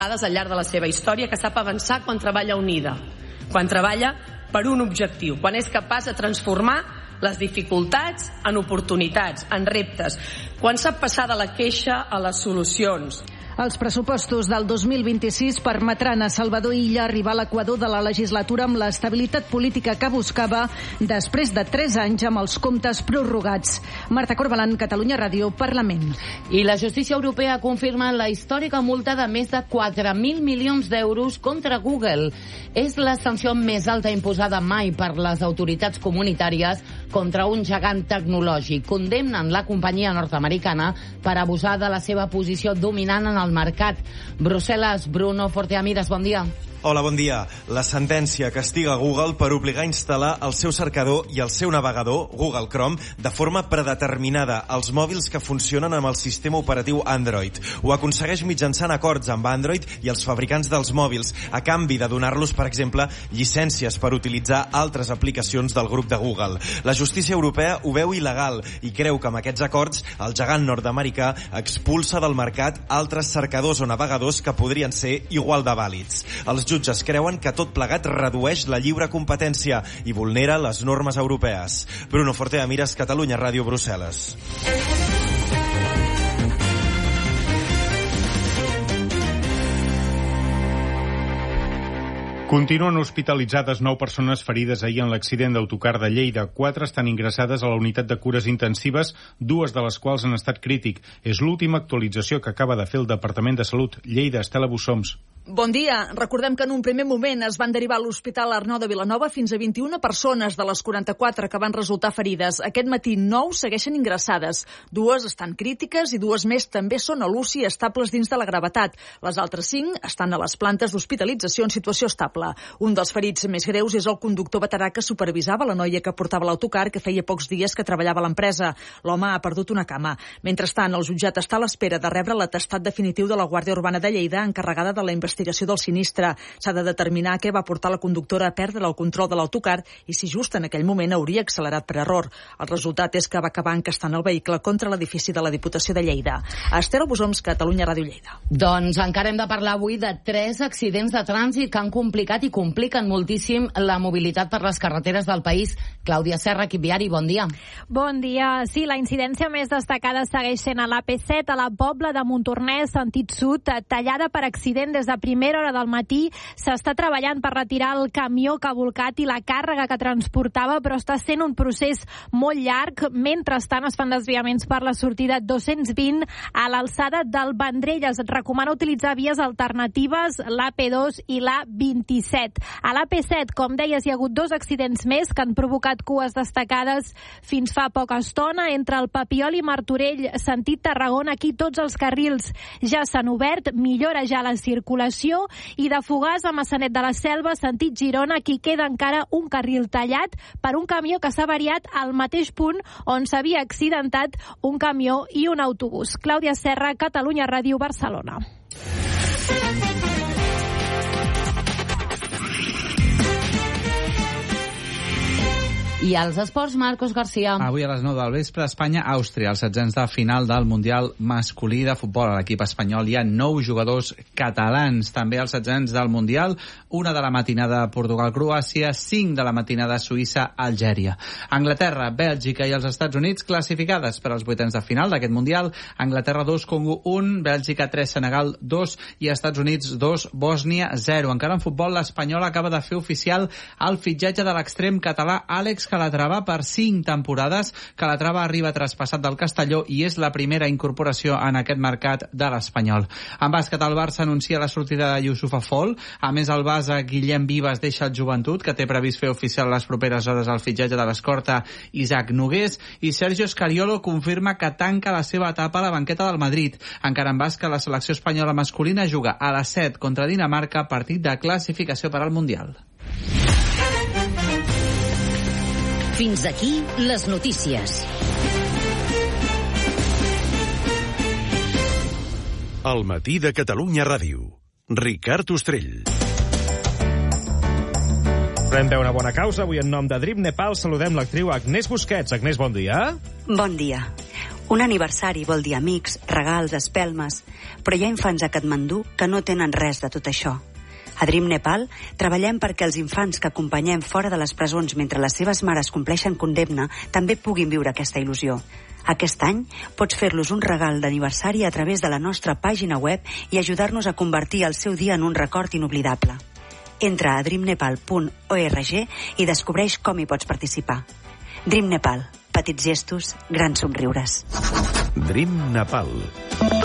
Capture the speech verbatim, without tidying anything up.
al llarg de la seva història que sap avançar quan treballa unida, quan treballa per un objectiu, quan és capaç de transformar les dificultats en oportunitats, en reptes, quan sap passar de la queixa a les solucions. Els pressupostos del dos mil vint-i-sis permetran a Salvador Illa arribar a l'equador de la legislatura amb l'estabilitat política que buscava després de tres anys amb els comptes prorrogats. Marta Corbalan, Catalunya Ràdio, Parlament. I la justícia europea confirma la històrica multa de més de quatre mil milions d'euros contra Google. És la sanció més alta imposada mai per les autoritats comunitàries contra un gegant tecnològic. Condemnen la companyia nord-americana per abusar de la seva posició dominant en el mercat. Brussel·les, Bruno Forteamiras, bon dia. Hola, bon dia. La sentència castiga Google per obligar a instal·lar el seu cercador i el seu navegador, Google Chrome, de forma predeterminada als mòbils que funcionen amb el sistema operatiu Android. Ho aconsegueix mitjançant acords amb Android i els fabricants dels mòbils, a canvi de donar-los, per exemple, llicències per utilitzar altres aplicacions del grup de Google. La justícia europea ho veu il·legal i creu que amb aquests acords el gegant nord-americà expulsa del mercat altres cercadors o navegadors que podrien ser igual de vàlids. Els jutges creuen que tot plegat redueix la lliure competència i vulnera les normes europees. Bruno Forteamiras, Catalunya Ràdio, Brussel·les. Continuen hospitalitzades nou persones ferides ahir en l'accident d'autocar de Lleida. Quatre estan ingressades a la unitat de cures intensives, dues de les quals han estat crític. És l'última actualització que acaba de fer el Departament de Salut. Lleida, Estela Bussoms. Bon dia. Recordem que en un primer moment es van derivar a l'Hospital Arnau de Vilanova fins a vint-i-una persones de les quaranta-quatre que van resultar ferides. Aquest matí nou segueixen ingressades. Dues estan crítiques i dues més també són a l'U C I estables dins de la gravetat. Les altres cinc estan a les plantes d'hospitalització en situació estable. Un dels ferits més greus és el conductor veterà que supervisava la noia que portava l'autocar, que feia pocs dies que treballava a l'empresa. L'home ha perdut una cama. Mentrestant, el jutjat està a l'espera de rebre l'atestat definitiu de la Guàrdia Urbana de Lleida encarregada de la investigació investigació del sinistre. S'ha de determinar què va portar la conductora a perdre el control de l'autocar i si just en aquell moment hauria accelerat per error. El resultat és que va acabar encastant el vehicle contra l'edifici de la Diputació de Lleida. Estela Bussoms, Catalunya Ràdio, Lleida. Doncs encara hem de parlar avui de tres accidents de trànsit que han complicat i compliquen moltíssim la mobilitat per les carreteres del país. Clàudia Serra, equip viari, bon dia. Bon dia. Sí, la incidència més destacada segueix sent a l'A P set, a la Pobla de Montornès, sentit sud, tallada per accident des de primera hora del matí. S'està treballant per retirar el camió que ha volcat i la càrrega que transportava, però està sent un procés molt llarg. Mentrestant es fan desviaments per la sortida dos-cents vint a l'alçada del Vendrell. Es recomana utilitzar vies alternatives, l'A P dos i l'A vint-i-set. A l'A P set, com deies, hi ha hagut dos accidents més que han provocat cues destacades fins fa poca estona entre el Papiol i Martorell, sentit Tarragona. Aquí tots els carrils ja s'han obert, millora ja la circulació, i de Fogars a Massanet de la Selva, sentit Girona, aquí queda encara un carril tallat per un camió que s'ha variat al mateix punt on s'havia accidentat un camió i un autobús. Clàudia Serra, Catalunya Ràdio, Barcelona. I als esports, Marcos García. Avui a les nou del vespre, Espanya-Àustria, els setzents de final del Mundial masculí de futbol. A l'equip espanyol hi ha nou jugadors catalans. També els setzents del Mundial, una de la matinada Portugal-Croàcia, cinc de la matinada Suïssa-Algèria. Anglaterra, Bèlgica i els Estats Units classificades per als vuitens de final d'aquest Mundial. Anglaterra dos, Congo un, Bèlgica tres, Senegal dos i Estats Units dos, Bòsnia zero. Encara en futbol, l'Espanyol acaba de fer oficial el fitxatge de l'extrem català Àlex Calatrava per cinc temporades. Calatrava arriba traspassat del Castelló i és la primera incorporació en aquest mercat de l'Espanyol. En bàsquet, el Barça anuncia la sortida de Yusufa Fall. A més, el base Guillem Vives deixa el Joventut, que té previst fer oficial les properes hores el fitxatge de l'escorta Isaac Nogués, i Sergio Scariolo confirma que tanca la seva etapa a la banqueta del Madrid. Encara en bàsquet, la selecció espanyola masculina juga a les set contra Dinamarca, partit de classificació per al Mundial. Fins aquí les notícies. El matí de Catalunya Ràdio. Ricard Ostrell. Volem veure una bona causa. Avui en nom de Dream Nepal saludem l'actriu Agnès Busquets. Agnès, bon dia. Bon dia. Un aniversari vol dir amics, regals, espelmes, però hi ha infants a Katmandú que no tenen res de tot això. A Dream Nepal treballem perquè els infants que acompanyem fora de les presons mentre les seves mares compleixen condemna també puguin viure aquesta il·lusió. Aquest any pots fer-los un regal d'aniversari a través de la nostra pàgina web i ajudar-nos a convertir el seu dia en un record inoblidable. Entra a dream nepal punt org i descobreix com hi pots participar. Dream Nepal. Petits gestos, grans somriures. Dream Nepal.